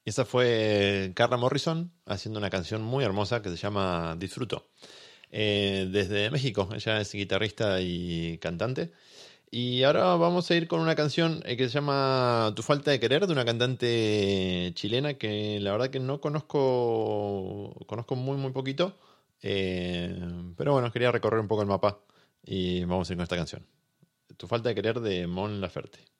Y esa fue Carla Morrison haciendo una canción muy hermosa que se llama Disfruto. Desde México, ella es guitarrista y cantante. Y ahora vamos a ir con una canción que se llama Tu falta de querer, de una cantante chilena que la verdad que no conozco muy muy poquito. Eh, pero bueno, quería recorrer un poco el mapa y vamos a ir con esta canción. Tu falta de querer de Mon Laferte.